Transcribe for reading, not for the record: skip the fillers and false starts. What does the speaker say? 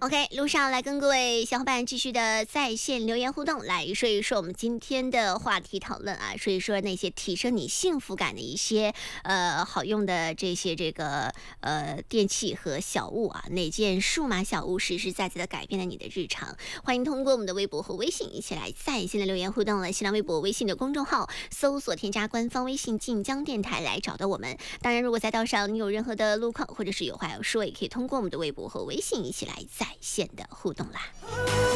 OK， 路上来跟各位小伙伴继续的在线留言互动，来说一说我们今天的话题讨论啊，说一说那些提升你幸福感的一些好用的这些电器和小物啊，哪件数码小物实实在在的改变了你的日常？欢迎通过我们的微博和微信一起来在线的留言互动了。新浪微博、微信的公众号搜索添加官方微信晋江电台来找到我们。当然，如果在道上你有任何的路况或者是有话要说，也可以通过我们的微博和微信一起来在线的互动啦。